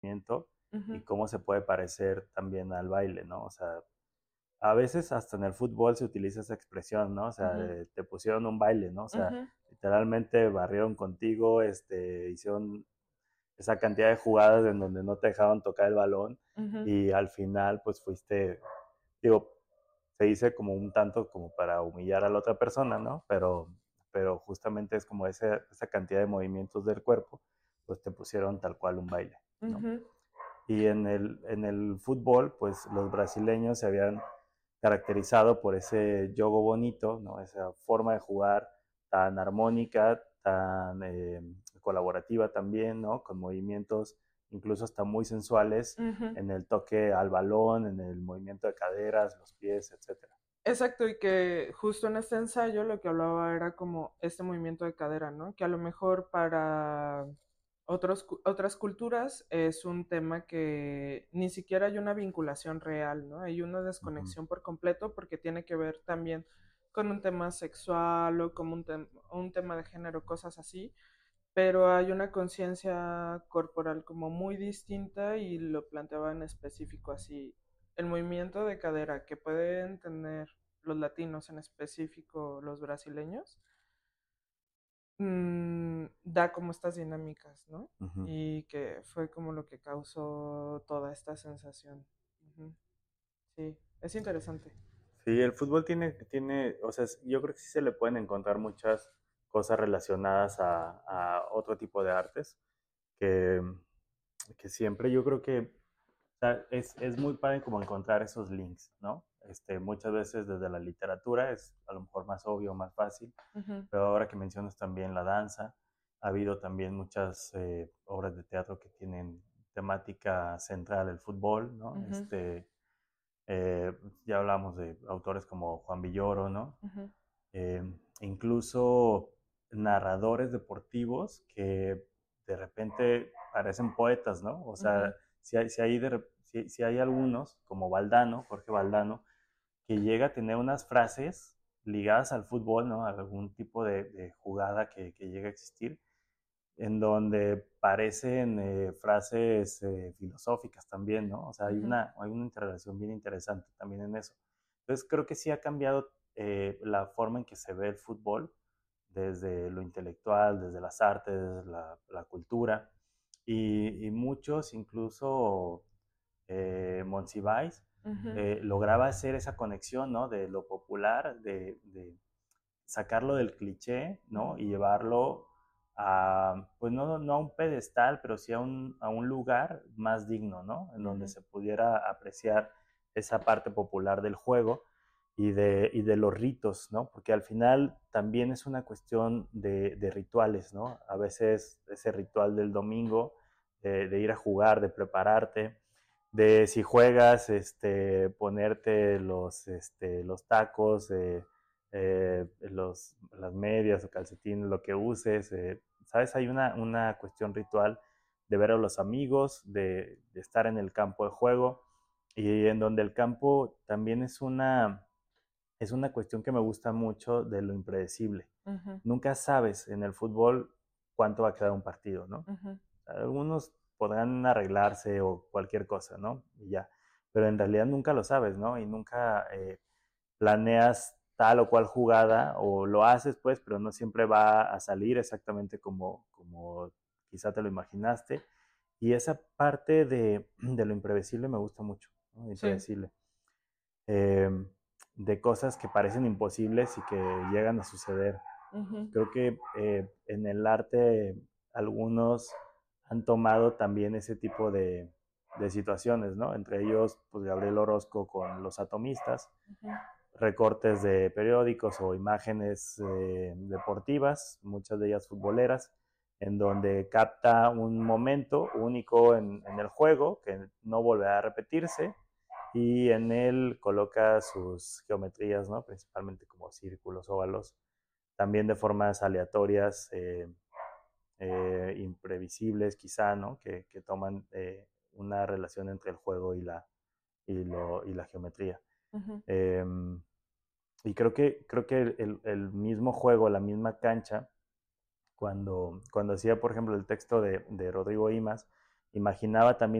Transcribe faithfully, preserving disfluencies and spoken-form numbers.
movimiento y Ujú, cómo se puede parecer también al baile, ¿no? O sea, a veces hasta en el fútbol se utiliza esa expresión, ¿no? O sea, ujú, de, te pusieron un baile, ¿no? O sea, ujú, literalmente barrieron contigo, este, hicieron esa cantidad de jugadas en donde no te dejaban tocar el balón ujú. y al final pues fuiste, digo, se dice como un tanto como para humillar a la otra persona, ¿no? Pero, pero justamente es como ese, esa cantidad de movimientos del cuerpo, pues te pusieron tal cual un baile, ¿no? Ujú, Y en el, en el fútbol, pues los brasileños se habían caracterizado por ese juego bonito, ¿no? Esa forma de jugar tan armónica, tan eh, colaborativa también, ¿no? Con movimientos incluso hasta muy sensuales ujú. en el toque al balón, en el movimiento de caderas, los pies, etcétera. Exacto, y que justo en este ensayo lo que hablaba era como este movimiento de cadera, ¿no? Que a lo mejor para otros, cu- otras culturas es un tema que ni siquiera hay una vinculación real, ¿no? Hay una Uh-huh. desconexión por completo porque tiene que ver también con un tema sexual o como un, tem- un tema de género, cosas así, pero hay una conciencia corporal como muy distinta y lo planteaba en específico así. El movimiento de cadera que pueden tener los latinos, en específico los brasileños, mmm, da como estas dinámicas, ¿no? Uh-huh. Y que fue como lo que causó toda esta sensación. Ujú. Sí, es interesante. Sí, el fútbol tiene, tiene, o sea, yo creo que sí se le pueden encontrar muchas cosas relacionadas a, a otro tipo de artes, que, que siempre yo creo que o sea, es, es muy padre como encontrar esos links, ¿no? Este, muchas veces desde la literatura es a lo mejor más obvio, más fácil, Ujú, pero ahora que mencionas también la danza, ha habido también muchas eh, obras de teatro que tienen temática central el fútbol, ¿no? ujú, Este, eh, ya hablamos de autores como Juan Villoro, ¿no? ujú, Eh, incluso narradores deportivos que de repente parecen poetas, ¿no? O ujú, sea, si hay, si hay, de, si, si hay algunos, como Valdano, Jorge Valdano, que llega a tener unas frases ligadas al fútbol, ¿no? A algún tipo de, de jugada que, que llega a existir, en donde parecen eh, frases eh, filosóficas también, ¿no? O sea, hay ujú. una, hay una interrelación bien interesante también en eso. Entonces creo que sí ha cambiado eh, la forma en que se ve el fútbol, desde lo intelectual, desde las artes, desde la, la cultura, y, y, muchos, incluso eh, Monsiváis, Ujú, eh, lograba hacer esa conexión, ¿no? De lo popular, de, de sacarlo del cliché, ¿no? ujú, Y llevarlo a, pues no, no a un pedestal, pero sí a un, a un lugar más digno, ¿no? En donde ujú, se pudiera apreciar esa parte popular del juego y de, y de los ritos, ¿no? Porque al final también es una cuestión de, de rituales, ¿no? A veces ese ritual del domingo, de, de ir a jugar, de prepararte, de si juegas, este, ponerte los, este, los tacos, eh, eh, los, las medias o calcetines, lo que uses, eh, ¿sabes? Hay una, una cuestión ritual de ver a los amigos, de, de estar en el campo de juego y en donde el campo también es una, es una cuestión que me gusta mucho de lo impredecible. ujú, Nunca sabes en el fútbol cuánto va a quedar un partido, ¿no? ujú. Algunos podrán arreglarse o cualquier cosa, ¿no? Y ya. Pero en realidad nunca lo sabes, ¿no? Y nunca eh, planeas tal o cual jugada o lo haces, pues, pero no siempre va a salir exactamente como, como quizá te lo imaginaste. Y esa parte de, de lo imprevisible me gusta mucho, ¿no? Sí. Impredecible. Eh, de cosas que parecen imposibles y que llegan a suceder. Ujú, Creo que eh, en el arte algunos han tomado también ese tipo de, de situaciones, ¿no? Entre ellos, pues Gabriel Orozco con los atomistas, ujú, recortes de periódicos o imágenes eh, deportivas, muchas de ellas futboleras, en donde capta un momento único en, en el juego que no volverá a repetirse y en él coloca sus geometrías, ¿no? Principalmente como círculos, óvalos, también de formas aleatorias, eh, eh, imprevisibles quizá, ¿no? Que, que toman eh, una relación entre el juego y la, y lo, y la geometría. ujú, Eh, y creo que, creo que el, el, mismo juego, la misma cancha, cuando, cuando hacía, por ejemplo, el texto de, de Rodrigo Imas, imaginaba también